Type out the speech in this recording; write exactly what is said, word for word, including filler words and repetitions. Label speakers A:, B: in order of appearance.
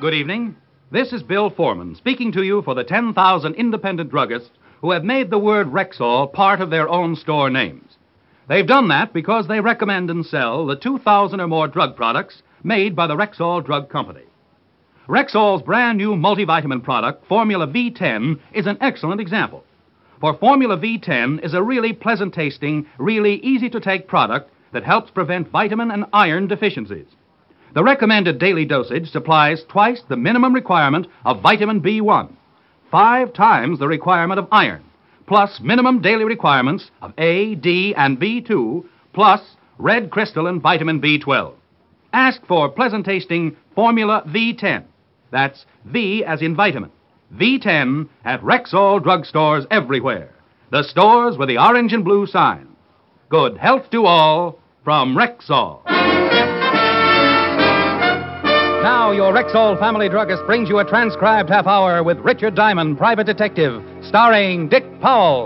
A: Good evening. This is Bill Foreman speaking to you for the ten thousand independent druggists who have made the word Rexall part of their own store names. They've done that because they recommend and sell the two thousand or more drug products made by the Rexall Drug Company. Rexall's brand new multivitamin product, Formula V ten, is an excellent example. For Formula V ten is a really pleasant-tasting, really easy-to-take product that helps prevent vitamin and iron deficiencies. The recommended daily dosage supplies twice the minimum requirement of vitamin B one, five times the requirement of iron, plus minimum daily requirements of A, D, and B two, plus red crystalline vitamin B twelve. Ask for pleasant-tasting Formula V ten. That's V as in vitamin. V ten at Rexall drugstores everywhere. The stores with the orange and blue sign. Good health to all from Rexall. Now, your Rexall family druggist brings you a transcribed half hour with Richard Diamond, private detective, starring Dick Powell.